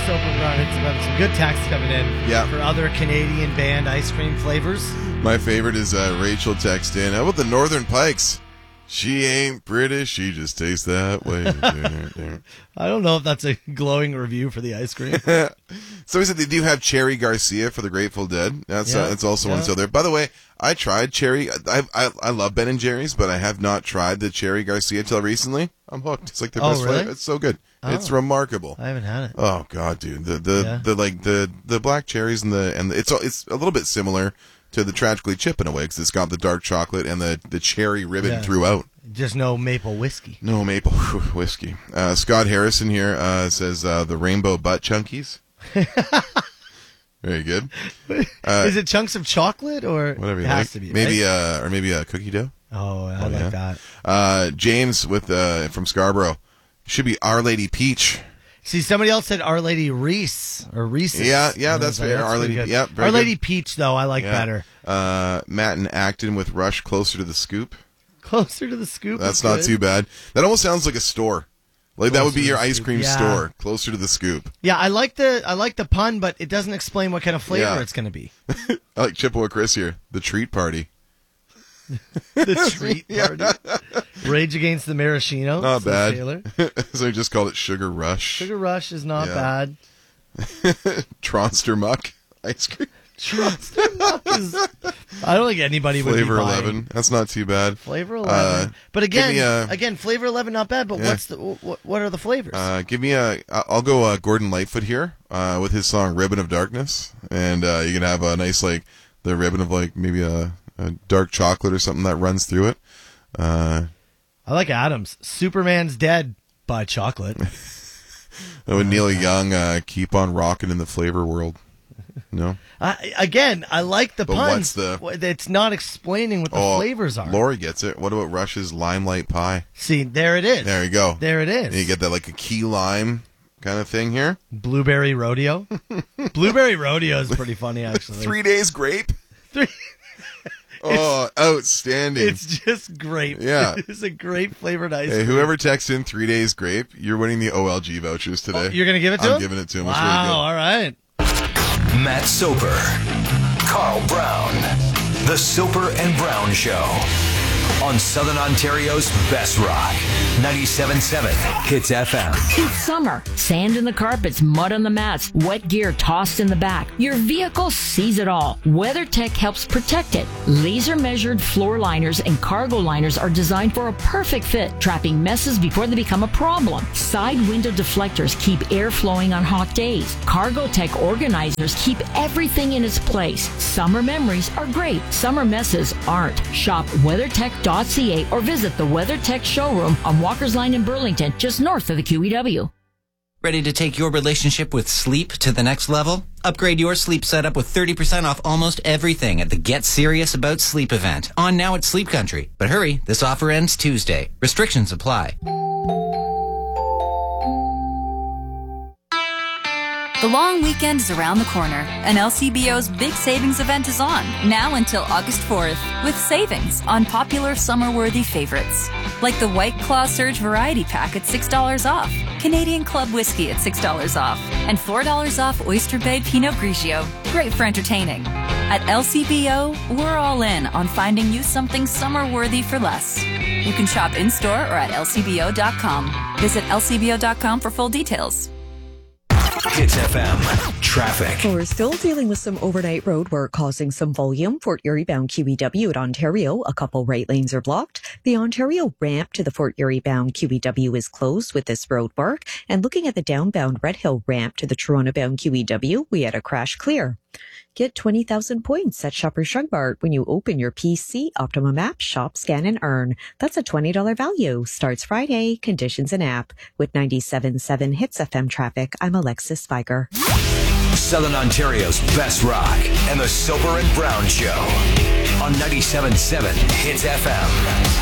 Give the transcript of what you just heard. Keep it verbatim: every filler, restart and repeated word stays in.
Soap and Brown Hits about some good texts coming in Yeah. for other Canadian band ice cream flavors. My favorite is uh, Rachel text in. How about the Northern Pikes? She ain't British, she just tastes that way. I don't know if that's a glowing review for the ice cream. So he said they do have Cherry Garcia for the Grateful Dead. That's Yeah, uh, that's also yeah. one still there. By the way, I tried Cherry. I, I I love Ben and Jerry's, but I have not tried the Cherry Garcia till recently. I'm hooked. It's like their Oh, best really? flavor. It's so good. Oh. It's remarkable. I haven't had it. Oh god, dude. The the, Yeah. the like the the black cherries and the and the, it's it's a little bit similar to the Tragically Chip in a way because it's got the dark chocolate and the the cherry ribbon Yeah. throughout. Just no maple whiskey. No maple whiskey. Uh, Scott Harrison here uh, says uh, the rainbow butt chunkies. Very good. Uh, Is it chunks of chocolate or Whatever you it has like. to be, maybe right? uh, or maybe a cookie dough. Oh, I Oh, like yeah. that. Uh, James with uh, from Scarborough should be Our Lady Peach. See, somebody else said Our Lady Reese or Reese's. Yeah, yeah, And I that's was like, fair. Our pretty Lady- good. yeah, very Our Lady good. Peach, though, I like Yeah. better. Uh, Matt and Acton with Rush closer to the scoop. Closer to the scoop. That's is not good. too bad. That almost sounds like a store. Like that would be Closer to your the ice scoop. cream Yeah. store, closer to the scoop. Yeah, I like the I like the pun, but it doesn't explain what kind of flavor Yeah. it's going to be. I like Chippewa Chris here. The treat party. The treat party. Rage Against the Maraschino. Not says bad. Taylor. So we just called it Sugar Rush. Sugar Rush is not Yeah. bad. Tronster Muck ice cream. Trust Muck is. I don't think anybody would Flavor be buying eleven. That's not too bad. Flavor Uh, eleven. but again, give me a- again, Flavor eleven not bad. But Yeah. what's the what, what are the flavors? Uh, give me a. I'll go uh, Gordon Lightfoot here uh, with his song "Ribbon of Darkness," and uh, you can have a nice like the ribbon of like maybe a, a dark chocolate or something that runs through it. Uh, I like Adams. Superman's Dead by Chocolate. with Neil Young, uh, "Keep on Rocking in the Flavor World." No. Uh, again, I like the But puns. what's the- It's not explaining what the Oh, flavors are. Lori gets it. What about Rush's Limelight Pie? See, there it is. There you go. There it is. And you get that like a key lime kind of thing here. Blueberry Rodeo. Blueberry Rodeo is pretty funny, actually. Three days grape. Three- Oh, outstanding. It's just grape. Yeah. It's a grape flavored ice Hey, cream. whoever texts in three days grape, you're winning the O L G vouchers today. Oh, you're going to give it to I'm him? giving it to him. Wow, It's really good. all right. Matt Soper, Carl Brown, The Soper and Brown Show on Southern Ontario's best rock, ninety-seven point seven Hits F M. It's summer. Sand in the carpets, mud on the mats, wet gear tossed in the back. Your vehicle sees it all. WeatherTech helps protect it. Laser measured floor liners and cargo liners are designed for a perfect fit, trapping messes before they become a problem. Side window deflectors keep air flowing on hot days. CargoTech organizers keep everything in its place. Summer memories are great. Summer messes aren't. Shop WeatherTech dot c a or visit the WeatherTech showroom on Walker's Line in Burlington, just north of the Q E W. Ready to take your relationship with sleep to the next level? Upgrade your sleep setup with thirty percent off almost everything at the Get Serious About Sleep event, on now at Sleep Country. But hurry, this offer ends Tuesday. Restrictions apply. The long weekend is around the corner, and L C B O's big savings event is on, now until August fourth, with savings on popular summer-worthy favorites, like the White Claw Surge Variety Pack at six dollars off, Canadian Club Whiskey at six dollars off, and four dollars off Oyster Bay Pinot Grigio. Great for entertaining. At L C B O, we're all in on finding you something summer-worthy for less. You can shop in-store or at L C B O dot com. Visit L C B O dot com for full details. Hits F M. Traffic. We're still dealing with some overnight road work causing some volume. Fort Erie bound Q E W at Ontario. A couple right lanes are blocked. The Ontario ramp to the Fort Erie bound Q E W is closed with this road work. And looking at the downbound Red Hill ramp to the Toronto bound Q E W, we had a crash clear. Get twenty thousand points at Shoppers Drug Mart when you open your P C Optimum app, shop, scan, and earn. That's a twenty dollars value. Starts Friday. Conditions and app. With ninety-seven point seven Hits F M traffic, I'm Alexis Spiker. Southern Ontario's best rock and the Soper and Brown Show on ninety-seven point seven Hits F M.